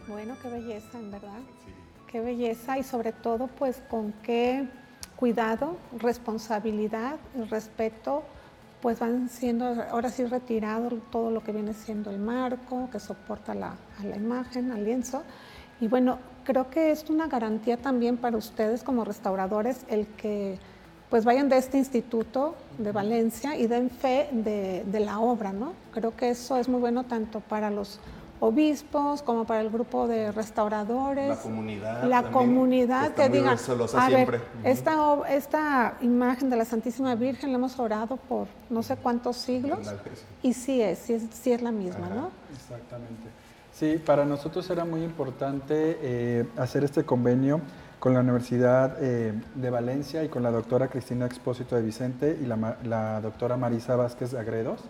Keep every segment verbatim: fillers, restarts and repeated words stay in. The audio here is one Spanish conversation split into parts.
Bueno, qué belleza, en verdad. Sí. Qué belleza y sobre todo, pues, con qué cuidado, responsabilidad y respeto, pues van siendo ahora sí retirado todo lo que viene siendo el marco que soporta la, a la imagen, al lienzo. Y bueno, creo que es una garantía también para ustedes como restauradores el que pues vayan de este instituto de Valencia y den fe de, de la obra, ¿no? Creo que eso es muy bueno tanto para los obispos como para el grupo de restauradores, la comunidad, la también, comunidad que, que digan, a siempre. ver, esta, esta imagen de la Santísima Virgen la hemos orado por no sé cuántos siglos y sí es, sí es, sí es la misma, ajá, ¿no? Exactamente. Sí, para nosotros era muy importante eh, hacer este convenio con la Universidad eh, de Valencia y con la doctora Cristina Expósito de Vicente y la, la doctora Marisa Vázquez Agredos,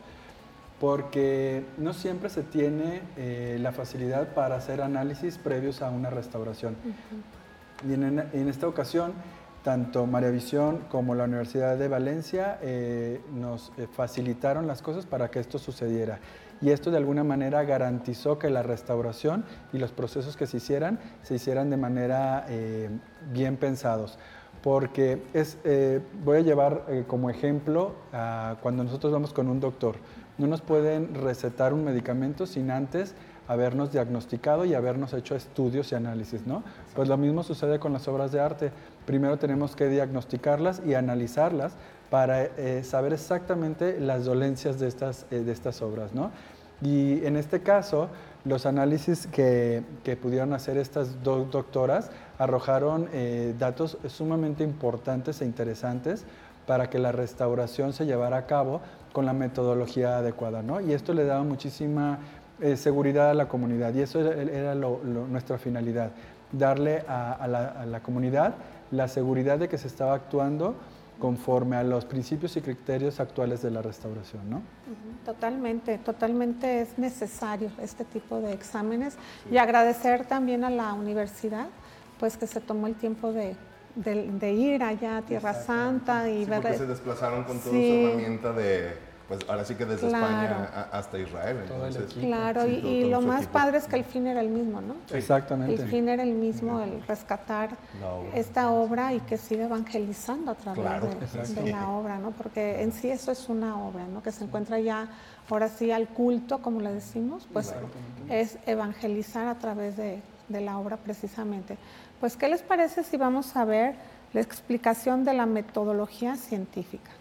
porque no siempre se tiene eh, la facilidad para hacer análisis previos a una restauración. Uh-huh. Y en, en esta ocasión, tanto María Visión como la Universidad de Valencia eh, nos eh, facilitaron las cosas para que esto sucediera. Y esto de alguna manera garantizó que la restauración y los procesos que se hicieran, se hicieran de manera eh, bien pensados. Porque es, eh, voy a llevar eh, como ejemplo a cuando nosotros vamos con un doctor. No nos pueden recetar un medicamento sin antes habernos diagnosticado y habernos hecho estudios y análisis, ¿no? Pues lo mismo sucede con las obras de arte. Primero tenemos que diagnosticarlas y analizarlas para eh, saber exactamente las dolencias de estas, eh, de estas obras, ¿no? Y en este caso, los análisis que, que pudieron hacer estas dos doctoras arrojaron eh, datos sumamente importantes e interesantes para que la restauración se llevara a cabo con la metodología adecuada, ¿no? Y esto le daba muchísima eh, seguridad a la comunidad y eso era, era lo, lo, nuestra finalidad, darle a, a, la, a la comunidad la seguridad de que se estaba actuando conforme a los principios y criterios actuales de la restauración, ¿no? Totalmente, totalmente es necesario este tipo de exámenes sí. Y agradecer también a la universidad, pues que se tomó el tiempo de, de, de ir allá a Tierra Santa y sí, ver... porque se desplazaron con toda sí. su herramienta de... Pues ahora sí que desde claro. España hasta Israel. Entonces, claro, sí, y, todo, y todo lo más equipo. Padre es que el fin era el mismo, ¿no? Sí. Exactamente. El fin era el mismo, el rescatar obra. esta obra y que siga evangelizando a través claro. de, de la obra, ¿no? Porque en sí eso es una obra, ¿no? Que se encuentra ya, ahora sí, al culto, como le decimos, pues es evangelizar a través de, de la obra precisamente. Pues, ¿qué les parece si vamos a ver la explicación de la metodología científica?